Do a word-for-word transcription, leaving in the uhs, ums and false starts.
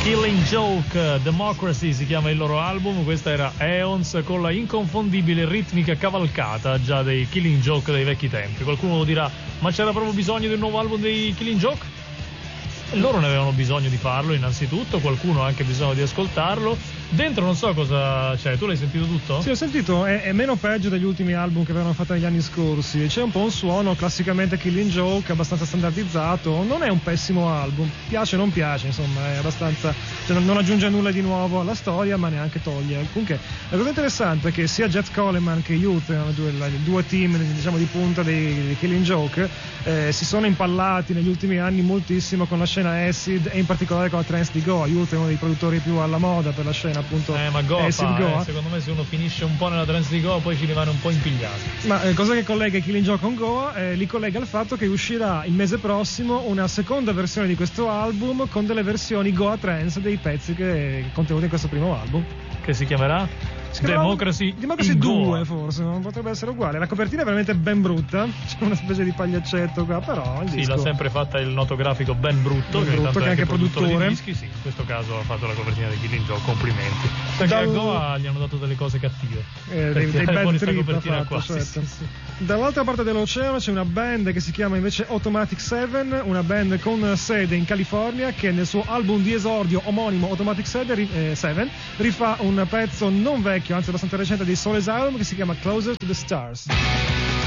Killing Joke, Democracy si chiama il loro album. Questa era Aeons con la inconfondibile ritmica cavalcata già dei Killing Joke dei vecchi tempi. Qualcuno lo dirà, ma c'era proprio bisogno di un nuovo album dei Killing Joke? Loro ne avevano bisogno di farlo innanzitutto, qualcuno ha anche bisogno di ascoltarlo. Dentro non so cosa c'è, tu l'hai sentito tutto? Sì, ho sentito, è, è meno peggio degli ultimi album che avevano fatto negli anni scorsi. C'è un po' un suono classicamente Killing Joke, abbastanza standardizzato. Non è un pessimo album, piace o non piace, insomma, è abbastanza, cioè non, non aggiunge nulla di nuovo alla storia, ma neanche toglie. Comunque la cosa interessante è che sia Jet Coleman che Youth, erano due, due team, diciamo, di punta dei, dei Killing Joke, eh, si sono impallati negli ultimi anni moltissimo con la scena Acid e in particolare con la trance di Goa. Youth è uno dei produttori più alla moda per la scena, appunto, eh, ma Goa, Acid fa, Goa. Eh, secondo me se uno finisce un po' nella trance di Goa poi ci rimane un po' impigliato. Ma eh, cosa che collega Killing Joke con Goa? Eh, li collega al fatto che uscirà il mese prossimo una seconda versione di questo album con delle versioni Goa trance dei pezzi che contenuti in questo primo album, che si chiamerà Democracy, Democracy due, forse non potrebbe essere uguale. La copertina è veramente ben brutta, c'è una specie di pagliaccetto qua, però il sì, disco... l'ha sempre fatta il noto grafico Ben Brutto, Ben che, Brutto, che è anche produttore, produttore di dischi. Sì, in questo caso ha fatto la copertina di Killing Joke, complimenti. Perché Dal... a Goa gli hanno dato delle cose cattive, eh, dei, dei bad trip copertina fatto, qua, certo. sì, sì, sì. Dall'altra parte dell'oceano c'è una band che si chiama invece Automatic Seven, una band con sede in California, che nel suo album di esordio omonimo Automatic Seven rifà un pezzo non vecchio, anzi abbastanza recente, dei Soul Asylum, che si chiama Closer to the Stars.